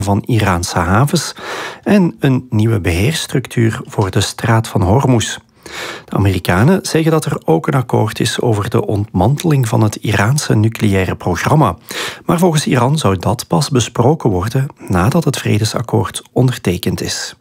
van Iraanse havens en een nieuwe beheersstructuur voor de straat van Hormuz. De Amerikanen zeggen dat er ook een akkoord is over de ontmanteling van het Iraanse nucleaire programma. Maar volgens Iran zou dat pas besproken worden nadat het vredesakkoord ondertekend is.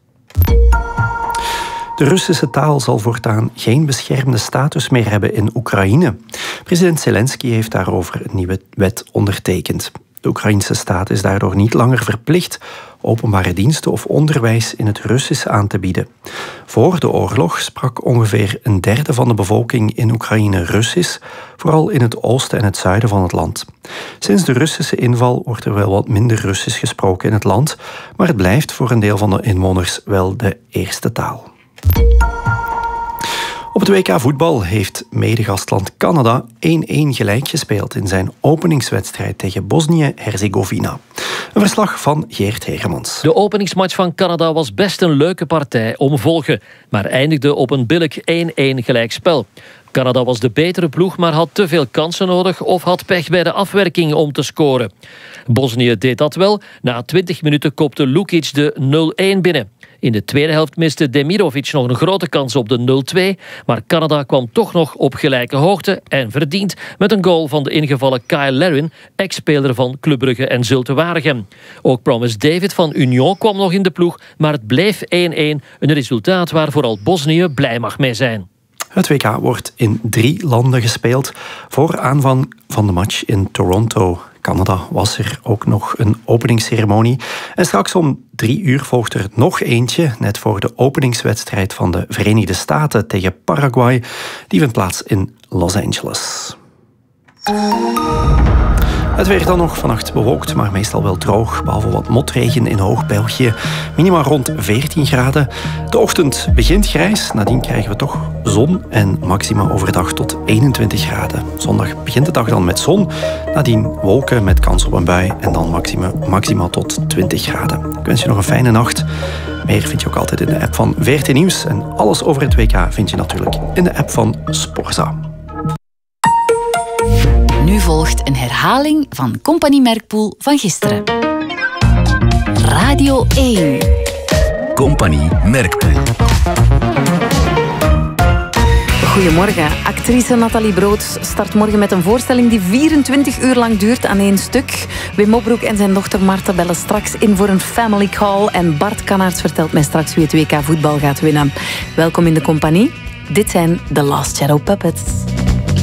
De Russische taal zal voortaan geen beschermde status meer hebben in Oekraïne. President Zelensky heeft daarover een nieuwe wet ondertekend. De Oekraïnse staat is daardoor niet langer verplicht openbare diensten of onderwijs in het Russisch aan te bieden. Voor de oorlog sprak ongeveer een derde van de bevolking in Oekraïne Russisch, vooral in het oosten en het zuiden van het land. Sinds de Russische inval wordt er wel wat minder Russisch gesproken in het land, maar het blijft voor een deel van de inwoners wel de eerste taal. Op het WK voetbal heeft medegastland Canada 1-1 gelijk gespeeld in zijn openingswedstrijd tegen Bosnië-Herzegovina. Een verslag van Geert Hegemans. De openingsmatch van Canada was best een leuke partij om volgen, maar eindigde op een billig 1-1 gelijkspel. Canada was de betere ploeg, maar had te veel kansen nodig of had pech bij de afwerking om te scoren. Bosnië deed dat wel. Na 20 minuten kopte Lukic de 0-1 binnen. In de tweede helft miste Demirovic nog een grote kans op de 0-2, maar Canada kwam toch nog op gelijke hoogte en verdiend met een goal van de ingevallen Kyle Larin, ex-speler van Club Brugge en Zulte Waregem. Ook Promise David van Union kwam nog in de ploeg, maar het bleef 1-1, een resultaat waar vooral Bosnië blij mag mee zijn. Het WK wordt in 3 landen gespeeld. Voor aanvang van de match in Toronto, Canada, was er ook nog een openingsceremonie. En straks om 3 uur volgt er nog eentje, net voor de openingswedstrijd van de Verenigde Staten tegen Paraguay. Die vindt plaats in Los Angeles. Het weer dan nog vannacht bewolkt, maar meestal wel droog. Behalve wat motregen in Hoog-België. Minima rond 14 graden. De ochtend begint grijs. Nadien krijgen we toch zon en maxima overdag tot 21 graden. Zondag begint de dag dan met zon. Nadien wolken met kans op een bui. En dan maxima tot 20 graden. Ik wens je nog een fijne nacht. Meer vind je ook altijd in de app van VRT Nieuws. En alles over het WK vind je natuurlijk in de app van Sporza. Nu volgt een herhaling van Compagnie Merkpoel van gisteren. Radio 1. Compagnie Merkpoel. Goedemorgen. Actrice Nathalie Broods start morgen met een voorstelling die 24 uur lang duurt aan één stuk. Wim Opbroek en zijn dochter Marta bellen straks in voor een family call. En Bart Kannaerts vertelt mij straks wie het WK voetbal gaat winnen. Welkom in de compagnie. Dit zijn The Last Shadow Puppets.